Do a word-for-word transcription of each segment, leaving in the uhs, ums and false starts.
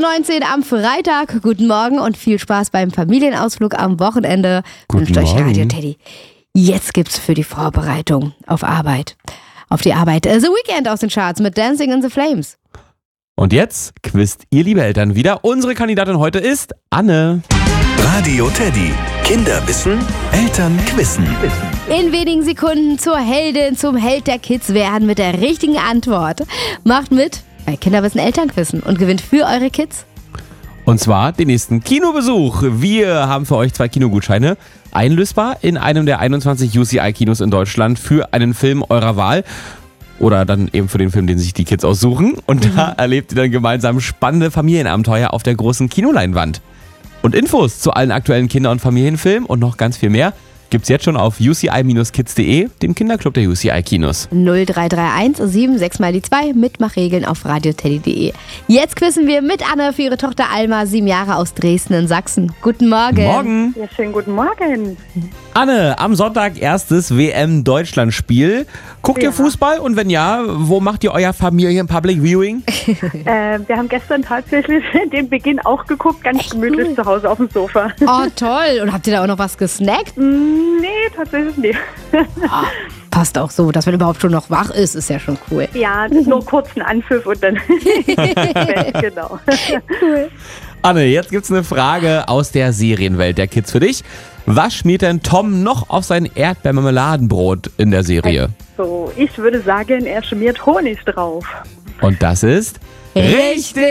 neunzehn am Freitag. Guten Morgen und viel Spaß beim Familienausflug am Wochenende. Guten Wünscht euch Morgen. Radio Teddy. Jetzt gibt's für die Vorbereitung auf Arbeit. Auf die Arbeit äh, The Weeknd aus den Charts mit Dancing in the Flames. Und jetzt quizt ihr, liebe Eltern, wieder. Unsere Kandidatin heute ist Anne. Radio Teddy. Kinder wissen, Eltern quizzen. In wenigen Sekunden zur Heldin, zum Held der Kids werden mit der richtigen Antwort. Macht mit bei Kinderwissen Elternquissen und gewinnt für eure Kids. Und zwar den nächsten Kinobesuch. Wir haben für euch zwei Kinogutscheine einlösbar in einem der einundzwanzig U C I-Kinos in Deutschland für einen Film eurer Wahl. Oder dann eben für den Film, den sich die Kids aussuchen. Und da erlebt ihr dann gemeinsam spannende Familienabenteuer auf der großen Kinoleinwand. Und Infos zu allen aktuellen Kinder- und Familienfilmen und noch ganz viel mehr gibt's jetzt schon auf u c i Bindestrich kids punkt de, dem Kinderclub der U C I-Kinos. null drei drei eins sieben sechs mal die zwei, Mitmachregeln auf radioteddy punkt de. Jetzt quizzen wir mit Anne für ihre Tochter Alma, sieben Jahre aus Dresden in Sachsen. Guten Morgen. Morgen. Ja, schönen guten Morgen. Anne, am Sonntag erstes W M-Deutschland-Spiel. Guckt Ja. ihr Fußball und wenn ja, wo macht ihr euer Familien-Public Viewing? Äh, wir haben gestern tatsächlich den Beginn auch geguckt, ganz Echt gemütlich cool. zu Hause auf dem Sofa. Oh, toll. Und habt ihr da auch noch was gesnackt? Nee, tatsächlich nicht. Oh, passt auch so, dass man überhaupt schon noch wach ist, ist ja schon cool. Ja, nur kurz einen Anpfiff und dann. Genau. Anne, jetzt gibt's eine Frage aus der Serienwelt der Kids für dich. Was schmiert denn Tom noch auf sein Erdbeermarmeladenbrot in der Serie? So, ich würde sagen, er schmiert Honig drauf. Und das ist richtig!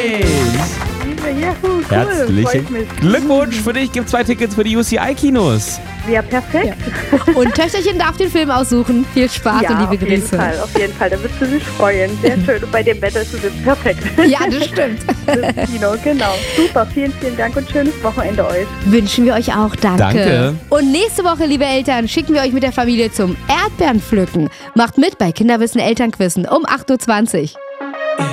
Juhu, cool. Herzlichen Freut mich. Glückwunsch! Für dich gibt's zwei Tickets für die U C I-Kinos. Ja, perfekt. Und Töchterchen darf den Film aussuchen. Viel Spaß Ja, und liebe auf jeden Grüße. Fall, auf jeden Fall. Da wirst du dich freuen. Sehr schön. Und bei dem Wetter ist es jetzt perfekt. Ja, das stimmt. Das Kino, genau. Super, vielen, vielen Dank und schönes Wochenende euch. Wünschen wir euch auch. Danke. Danke. Und nächste Woche, liebe Eltern, schicken wir euch mit der Familie zum Erdbeerenpflücken. Macht mit bei Kinderwissen Elternquissen um acht Uhr zwanzig.